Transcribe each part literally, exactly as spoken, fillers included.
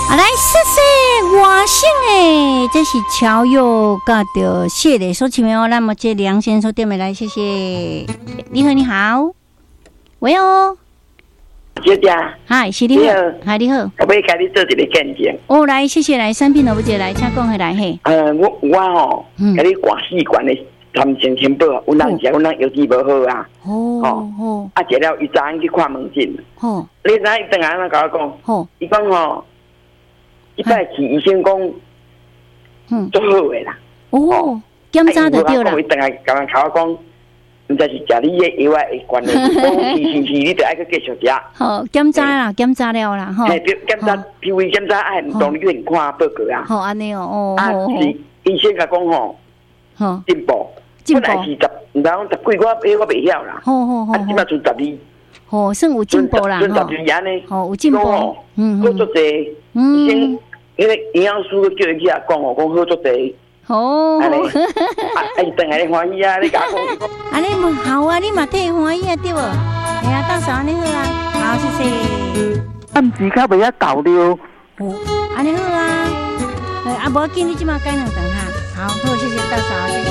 啊，来谢谢外省诶，这是乔佑甲着谢的所请哦。那么这梁先生点的来，谢谢。你好，你好，喂哦， 小姐， 嗨，是你好，嗨，你好， 我要甲你做一个见证。 哦，来，谢谢，来产品我不接来，请讲回来嘿。 呃，我我吼，甲你挂四罐的三千天宝，有人食，有人腰肌无好啊。 哦哦， 啊，食了伊早上去看门诊。 哦， 你知伊等下安怎甲我讲？ 哦， 伊讲吼。一摆去医生讲，嗯，做好诶啦。 哦，检查就对啦。 伊等下甲我甲我讲，毋知是食你诶药啊会关诶，讲是是是，你着爱去继续食。 好，检查啦，检查了啦，吼。 嘿，检查，皮肤检查爱唔同你去看报告啊。 好，安尼哦，哦。 啊，是医生甲讲吼， 好， 进步，本来是十，毋知讲十几，我我袂晓啦。 好好好。 啊，即摆剩十二。 哦，算有进步啦， 剩十二安尼。 哦，有进步。 嗯，好足济。医生。因为营养师叫伊去啊讲哦，讲好足济。 哦， 安尼，啊，伊等下你欢喜啊，你甲我讲。 安尼嘛好啊，你嘛替欢喜啊对无？哎呀，大嫂安尼好啊，好谢谢。 暗时较袂遐搞了。 哦，安尼好啊。哎，啊无紧，你即马改两顿哈。好，好谢谢大嫂，谢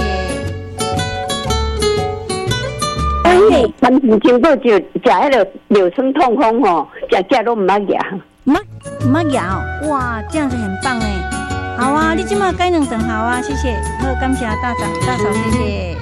谢。 哎，三时经过就食迄个柳村痛风吼，食食都唔捌食。 唔唔捌咬，哇，这样子很棒哎！好啊，你今麦改两顿好啊，谢谢，好，感谢大嫂，大嫂谢谢。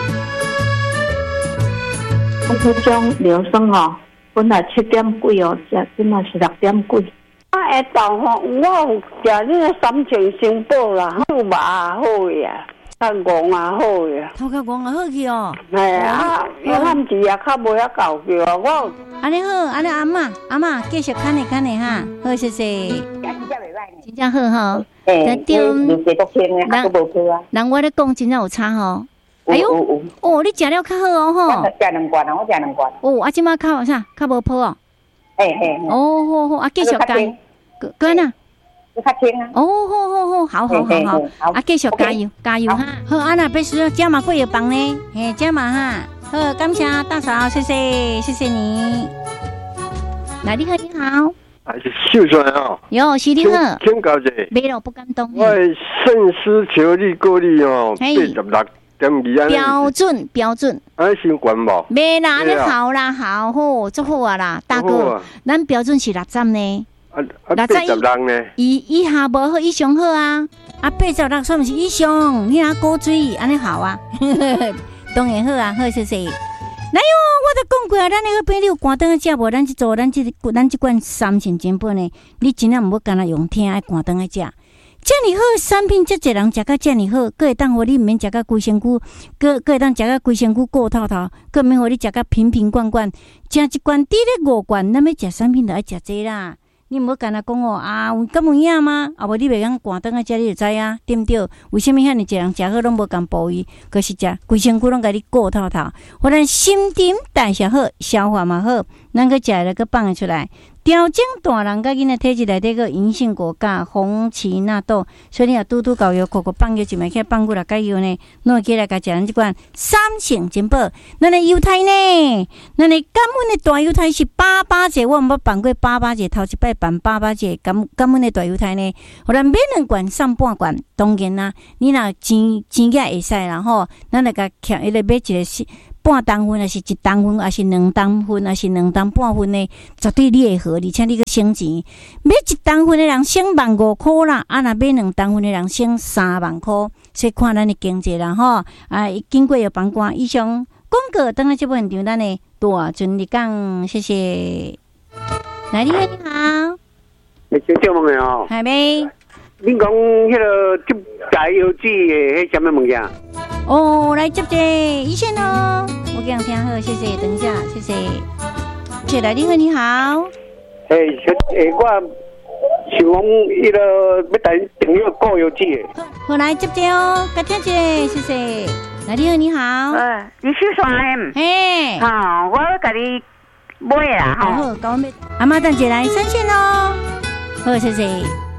我这种柳酸吼，本来七点几哦，食今麦是六点几。我下昼吼，我有食那个三全新宝啦，好嘛好呀，较戆啊好呀。 头壳戆啊好去哦。 系啊，我暗时也较无遐够去哦，我。 安尼好，安尼阿嬷阿嬷继续看你看你哈，好谢谢。真正好吼， 哎，对，你这个天啊，都无去啊。 人我咧讲真正有差吼。哎呦，哦，你食了较好哦吼。 我食两罐啊，我食两罐。 哦，啊，即马较啥？较无泡哦。 嘿嘿。 哦，好好，啊，继续加油。哥呐。 你较轻啊。 哦，好好好，好好好好，啊，继续加油加油哈。好，啊那必须加码过药房呢，嘿，加码哈。好，感谢大嫂，谢谢，谢谢你。来，你好，你好。 还是秀出来哦。 有，是你好。 请教者。 没了，不敢动。 我肾丝球粒过滤哦，八十六点二。 标准标准。 安先管无？ 没啦，你好啦，好好，做好啊啦，大哥，咱标准是六针呢。 啊啊，八十六呢？ 以以下无好，以上好啊。啊，八十六算不是以上，你拿高水，安尼好啊。当然好啊，好谢谢。来哟，我都讲过啊，咱那个朋友关灯食无，咱去做咱这咱这款三千金本呢，你真正唔好干那用听爱关灯爱食。遮尔好产品，遮侪人食甲遮尔好，佫会当互你毋免食甲规身躯，佫佫会当食甲规身躯过透透，佫毋免互你食甲瓶瓶罐罐。食一罐滴咧五罐，咱要食产品就爱食这啦。你唔好干那讲哦啊，有咁有影吗？啊无你袂晓关灯啊，遮你就知啊，对毋对？为什么遐尼一人食好拢无共部位，可是食规身躯拢甲你过透透，互咱新陈代谢好，消化嘛好，咱佫食了佫放得出来。调整大人甲囡仔体质内底个银杏果甲红荠纳豆，所以你若拄拄搞药，口口放药就卖起放过来解药呢，弄起来甲食咱即款三成金宝。咱的犹太呢，咱的感恩的大犹太是八八节，我毋捌办过八八节，头一摆办八八节感感恩的大犹太呢，互咱买两罐送半罐。当然啦，你若钱钱价会使啦吼，咱来甲捡迄个买一个是。半当分，还是一当分，还是两当分，还是两当半分呢？绝对你会好，而且你个省钱。买一当分的人省万五块啦，啊，若买两当分的人省三万块。所以看咱的经济啦，吼啊，经过药房关以上广告，等下这部现场咱的大尊你讲，谢谢。来，你好，你好。 你小姐问的哦。 系咪？ 你讲迄个接解药剂的迄什么物件？ 哦，来接者医生哦，我给人听好，谢谢，等一下，谢谢。谢来，你好，你好。 诶，小诶，我想讲迄个要带朋友过药剂的。 好，来接者哦，甲听一下，谢谢。来，你好，你好。 呃，你是啥人？ 嘿。 好，我甲你买啦， 好，好，搞买。阿妈等一下来三线哦。好，谢谢。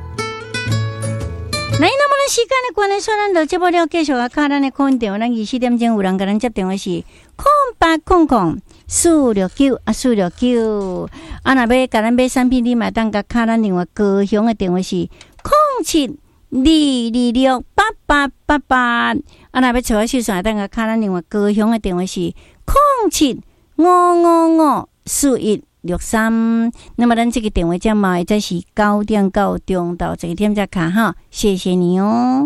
来，那么咱时间的关系，咱就节目了，继续啊，卡咱的空电话，咱二四点钟有人甲咱接电话是空八空空四六九啊，四六九啊，若要甲咱买产品，你嘛当甲卡咱另外高雄的电话是空七二二六八八八八，啊，若要找我秀线，当甲卡咱另外高雄的电话是空七五五五四一六三。那么咱这个电话号码再是九点到中到这个点再卡哈，谢谢你哦。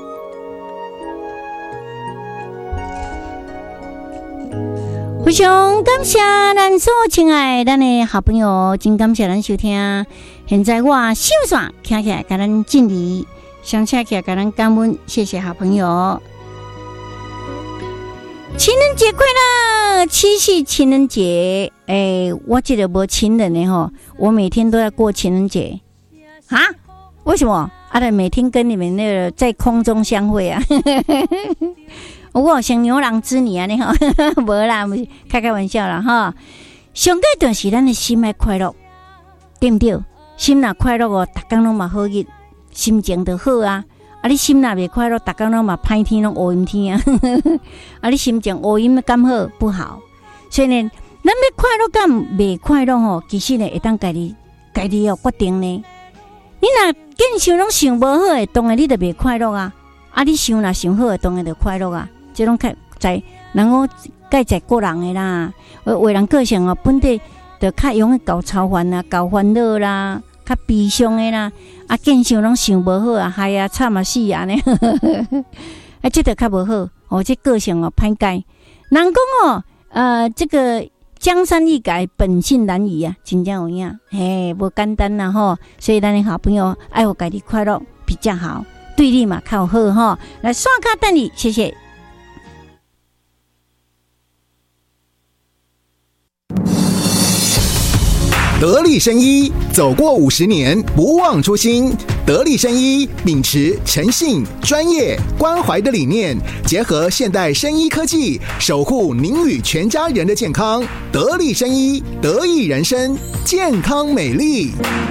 非常感谢咱所亲爱咱的好朋友，真感谢咱收听。现在我秀线听起来给咱敬礼，想起来给咱感恩，谢谢好朋友。情人节快乐！七夕情人节，哎、欸，我记得无情人的吼，我每天都要过情人节啊？为什么？啊，每天跟你们那个在空中相会啊！我好像牛郎织女啊，你好，无啦，开开玩笑啦哈。上个段是咱的心爱快乐，对不对？心若快乐哦，逐工拢嘛好日，心情就好啊。啊，你心若袂快乐，逐工拢嘛歹天，拢乌阴天啊。啊，你心情乌阴感好不好？所以呢，咱要快乐感袂快乐吼，其实呢会当家己家己要决定呢。你若见想拢想无好诶，当然你就袂快乐啊。啊，你想若想好诶，当然就快乐啊。这种在在，人讲介在个人的啦，为人个性哦，本地就较容易搞操烦啦、搞烦恼啦、较悲伤的啦，啊，见想拢想无好啊，害啊惨啊死啊呢，啊，这就较无好哦，这个性哦歹改。人讲哦，呃，这个江山易改，本性难移啊，真正有影，嘿，无简单啦吼。所以咱的好朋友爱有家己快乐比较好，对你嘛较好吼。来刷卡等你，谢谢。 得力生医走过五十年，不忘初心。得力生医秉持诚信、专业、关怀的理念，结合现代生医科技，守护您与全家人的健康。得力生医，得益人生，健康美丽。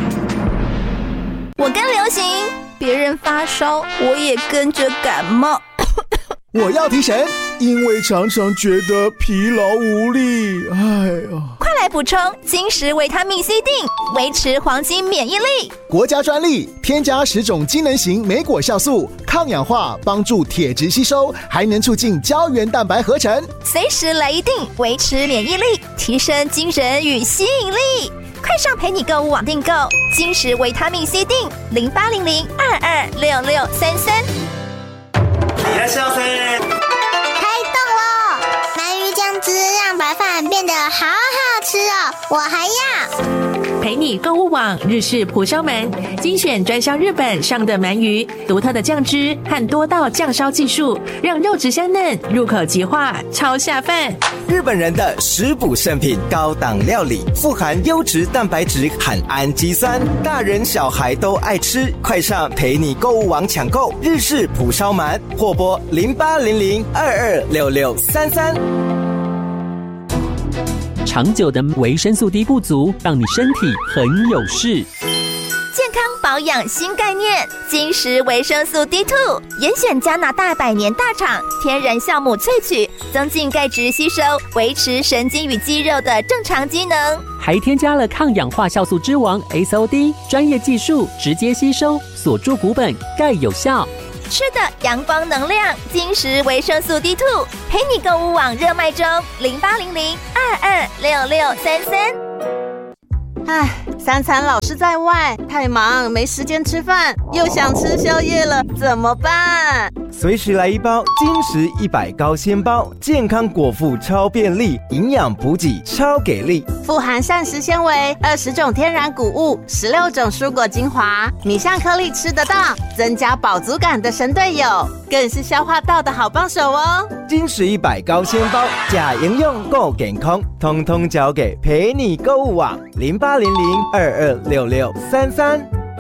我跟流行，别人发烧，我也跟着感冒。 我要提神，因为常常觉得疲劳无力。哎呀， 快来补充金石维他命 C 锭，维持黄金免疫力。 国家专利，添加十种机能型莓果酵素，抗氧化，帮助铁质吸收，还能促进胶原蛋白合成。 随时来一锭，维持免疫力，提升精神与吸引力。快上陪你购物网订购金石维他命 C 锭，零八零零二二六六三三。 いらっしゃいませ。 开动了！鳗鱼酱汁让白饭变得好好吃哦，我还要。 陪你购物网日式蒲烧鳗，精选专销日本上的鳗鱼，独特的酱汁和多道酱烧技术，让肉质香嫩，入口即化，超下饭。 日本人的食补圣品，高档料理，富含优质蛋白质和氨基酸，大人小孩都爱吃。快上陪你购物网抢购日式蒲烧鳗，或拨零八零零二二六六三三。 长久的维生素 D 不足，让你身体很有事。 健康保养新概念，金石维生素 D 二 严选加拿大百年大厂天然酵母萃取，增进钙质吸收，维持神经与肌肉的正常机能， 还添加了抗氧化酵素之王 S O D， 专业技术直接吸收，锁住骨本，钙有效。 吃的阳光能量，金石维生素 D 二 陪你购物网热卖中，零八零零二二六六三三。 唉，三餐老是在外，太忙没时间吃饭，又想吃宵夜了，怎么办？ 随时来一包金石一百高纤包，健康果腹超便利，营养补给超给力， 富含膳食纤维、二十种天然谷物、十六种蔬果精华，米香颗粒吃得到，增加饱足感的神队友，更是消化道的好帮手哦。 金石一百高纤包，假营养够健康，通通交给陪你购物网零八零零二二六六三三。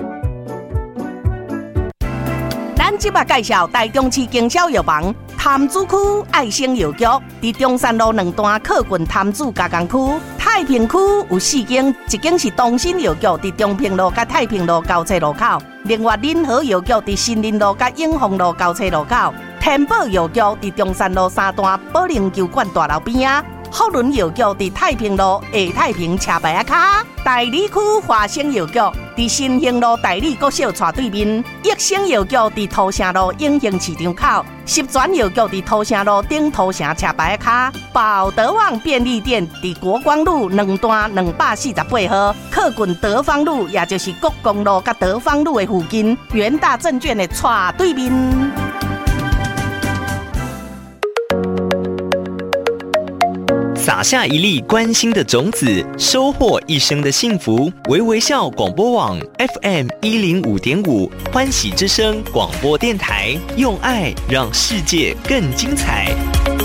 咱即马介绍台中市经销药房潭子区爱心药局，伫中山路两段靠近潭子加工区。太平区有四间，一间是东兴药局，伫中平路甲太平路交叉路口；另外仁和药局伫新林路甲永丰路交叉路口；天宝药局伫中山路三段保龄球馆大楼边啊。 福伦药局伫太平路下太平车牌卡，大理区华生药局伫新兴路大理国小斜对面，益生药局伫土城路永兴市场口，十全药局伫土城路顶土城车牌卡，宝德旺便利店伫国光路两段两百四十八号，靠近德芳路，也就是国公路甲德芳路的附近，元大证券的斜对面。 撒下一粒关心的种子，收获一生的幸福。微微笑广播网 F M 一零五点五，欢喜之声广播电台，用爱让世界更精彩。